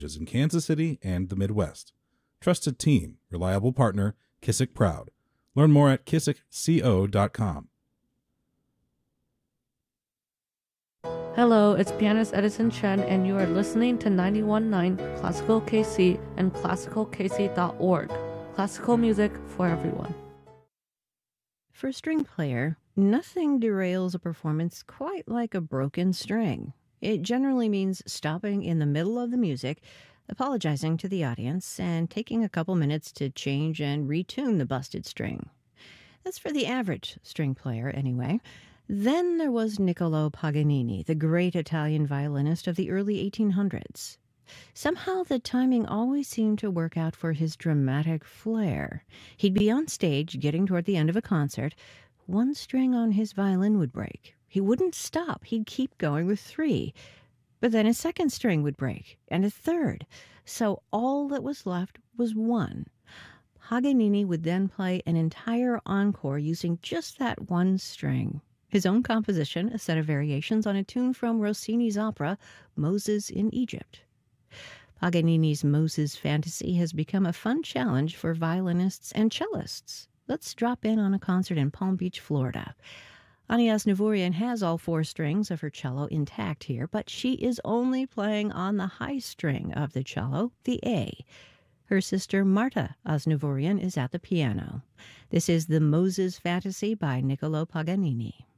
in Kansas City and the Midwest. Trusted team, reliable partner, Kissick Proud. Learn more at KissickCO.com. Hello, it's pianist Edison Chen, and you are listening to 91.9 Classical KC and ClassicalKC.org. Classical music for everyone. For a string player, nothing derails a performance quite like a broken string. It generally means stopping in the middle of the music, apologizing to the audience, and taking a couple minutes to change and retune the busted string. That's for the average string player, anyway. Then there was Niccolò Paganini, the great Italian violinist of the early 1800s. Somehow the timing always seemed to work out for his dramatic flair. He'd be on stage, getting toward the end of a concert. One string on his violin would break. He wouldn't stop. He'd keep going with 3. But then a second string would break, and a third. So all that was left was 1. Paganini would then play an entire encore using just that one string. His own composition, a set of variations on a tune from Rossini's opera, Moses in Egypt. Paganini's Moses Fantasy has become a fun challenge for violinists and cellists. Let's drop in on a concert in Palm Beach, Florida. Ani Aznavourian has all 4 strings of her cello intact here, but she is only playing on the high string of the cello, the A. Her sister Marta Aznavourian is at the piano. This is the Moses Fantasy by Niccolò Paganini.